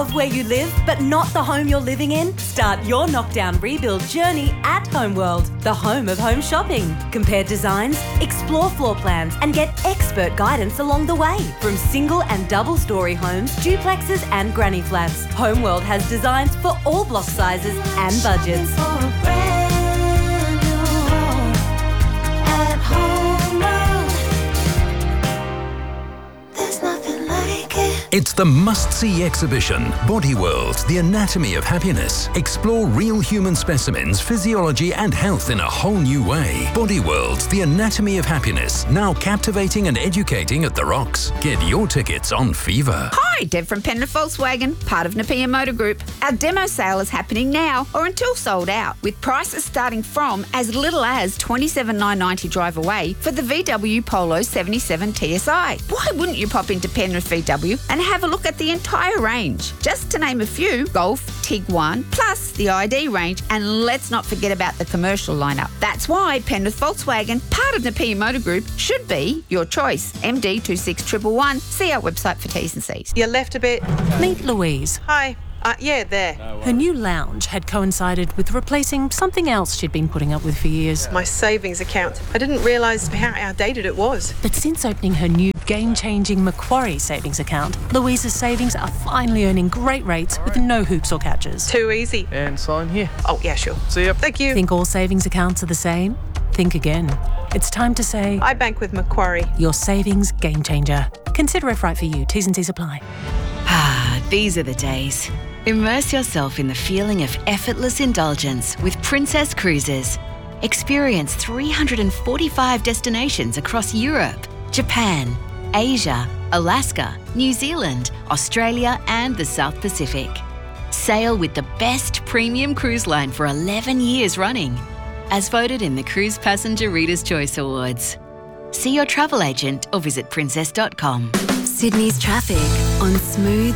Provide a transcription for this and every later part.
Of where you live, but not the home you're living in? Start your knockdown rebuild journey at Homeworld, the home of home shopping. Compare designs, explore floor plans, and get expert guidance along the way. From single and double story homes, duplexes, and granny flats, Homeworld has designs for all block sizes and budgets. It's the must-see exhibition, Body World, The Anatomy of Happiness. Explore real human specimens, physiology and health in a whole new way. Body World, The Anatomy of Happiness, now captivating and educating at the Rocks. Get your tickets on Fever. Hi, Deb from Penrith Volkswagen, part of Napier Motor Group. Our demo sale is happening now or until sold out, with prices starting from as little as $27,990 drive away for the VW Polo 77 TSI. Why wouldn't you pop into Penrith VW and have a look at the entire range? Just to name a few: Golf, Tiguan, plus the ID range, and let's not forget about the commercial lineup. That's why Penrith Volkswagen, part of Napier Motor Group, should be your choice. MD 26111. See our website for T's and C's. You left a bit. Meet Louise. Hi. Yeah, there. Her new lounge had coincided with replacing something else she'd been putting up with for years. My savings account. I didn't realise how outdated it was. But since opening her new game-changing Macquarie savings account, Louise's savings are finally earning great rates with no hoops or catches. Too easy. And sign here. Oh, yeah, sure. See ya. Thank you. Think all savings accounts are the same? Think again. It's time to say, I bank with Macquarie. your savings game changer. Consider if right for you. T's and C's apply. These are the days. Immerse yourself in the feeling of effortless indulgence with Princess Cruises. Experience 345 destinations across Europe, Japan, Asia, Alaska, New Zealand, Australia, and the South Pacific. Sail with the best premium cruise line for 11 years running, as voted in the Cruise Passenger Reader's Choice Awards. See your travel agent or visit princess.com. Sydney's traffic on Smooth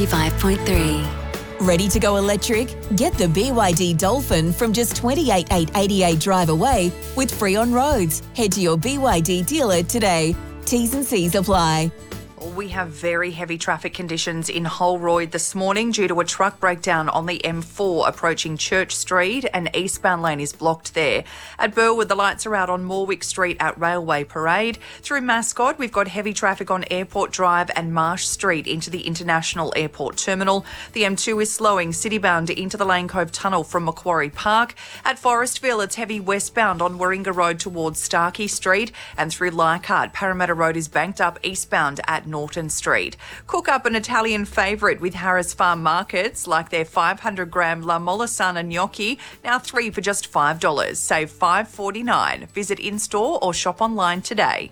95.3. Ready to go electric? Get the BYD Dolphin from just $28,888 drive away with free on roads. Head to your BYD dealer today. T's and C's apply. We have very heavy traffic conditions in Holroyd this morning due to a truck breakdown on the M4 approaching Church Street. An eastbound lane is blocked there. At Burwood, the lights are out on Morwick Street at Railway Parade. Through Mascot, we've got heavy traffic on Airport Drive and Marsh Street into the International Airport Terminal. The M2 is slowing citybound into the Lane Cove Tunnel from Macquarie Park. At Forestville, it's heavy westbound on Warringah Road towards Starkey Street. And through Leichhardt, Parramatta Road is banked up eastbound at Norton Street. Cook up an Italian favourite with Harris Farm Markets, like their 500-gram La Molisana gnocchi, now 3 for just $5. Save $5.49. Visit in-store or shop online today.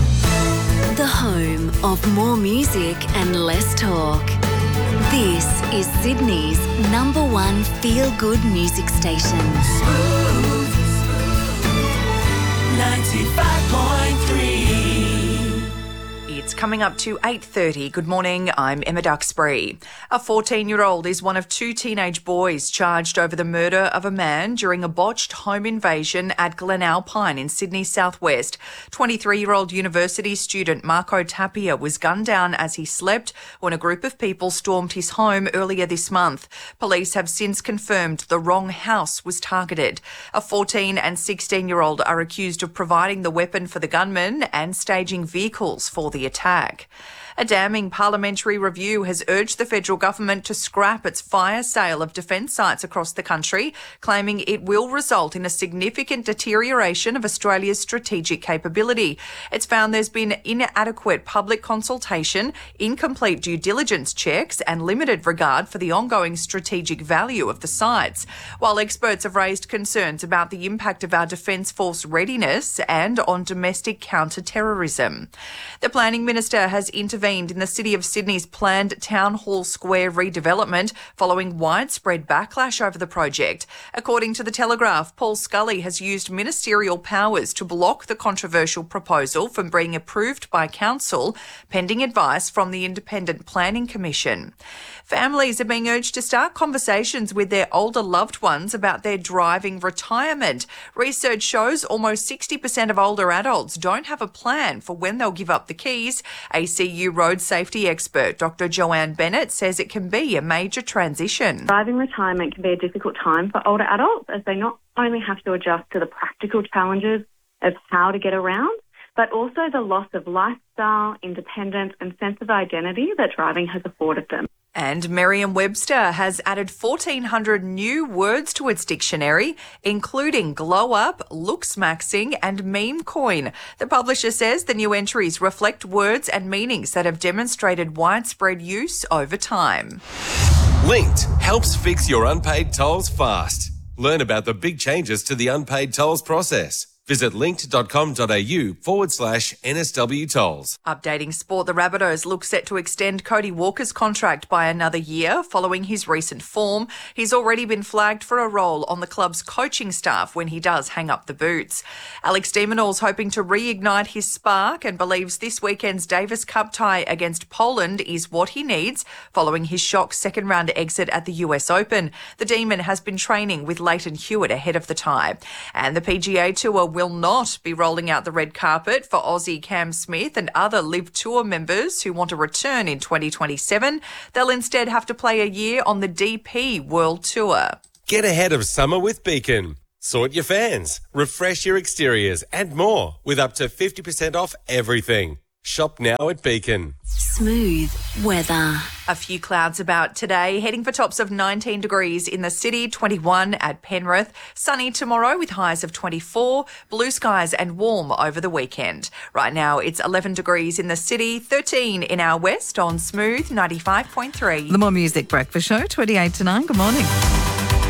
The home of more music and less talk. This is Sydney's #1 feel-good music station. 95.3. It's coming up to 8:30. Good morning, I'm Emma Duxbury. A 14-year-old is one of 2 teenage boys charged over the murder of a man during a botched home invasion at Glen Alpine in Sydney's southwest. 23-year-old university student Marco Tapia was gunned down as he slept when a group of people stormed his home earlier this month. Police have since confirmed the wrong house was targeted. A 14 and 16-year-old are accused of providing the weapon for the gunman and staging vehicles for the attack. A damning parliamentary review has urged the federal government to scrap its fire sale of defence sites across the country, claiming it will result in a significant deterioration of Australia's strategic capability. It's found there's been inadequate public consultation, incomplete due diligence checks, and limited regard for the ongoing strategic value of the sites, while experts have raised concerns about the impact of our Defence Force readiness and on domestic counter-terrorism. The Planning Minister has intervened in the City of Sydney's planned Town Hall Square redevelopment following widespread backlash over the project. According to The Telegraph, Paul Scully has used ministerial powers to block the controversial proposal from being approved by Council, pending advice from the Independent Planning Commission. Families are being urged to start conversations with their older loved ones about their driving retirement. Research shows almost 60% of older adults don't have a plan for when they'll give up the keys. ACU road safety expert Dr. Joanne Bennett says it can be a major transition. Driving retirement can be a difficult time for older adults as they not only have to adjust to the practical challenges of how to get around, but also the loss of lifestyle, independence and sense of identity that driving has afforded them. And Merriam-Webster has added 1,400 new words to its dictionary, including glow up, looks-maxing and meme coin. The publisher says the new entries reflect words and meanings that have demonstrated widespread use over time. Linked helps fix your unpaid tolls fast. Learn about the big changes to the unpaid tolls process. Visit linked.com.au/NSW tolls. Updating sport, the Rabbitohs look set to extend Cody Walker's contract by another year following his recent form. He's already been flagged for a role on the club's coaching staff when he does hang up the boots. Alex de Minaur's hoping to reignite his spark and believes this weekend's Davis Cup tie against Poland is what he needs following his shock second-round exit at the US Open. The Demon has been training with Leighton Hewitt ahead of the tie. And the PGA Tour will not be rolling out the red carpet for Aussie Cam Smith and other LIV Tour members who want to return in 2027. They'll instead have to play a year on the DP World Tour. Get ahead of summer with Beacon. Sort your fans, refresh your exteriors and more with up to 50% off everything. Shop now at Beacon. Smooth weather. A few clouds about today, heading for tops of 19 degrees in the city, 21 at Penrith. Sunny tomorrow with highs of 24, blue skies and warm over the weekend. Right now it's 11 degrees in the city, 13 in our west on Smooth 95.3. The More Music Breakfast Show, 28 to 9. Good morning.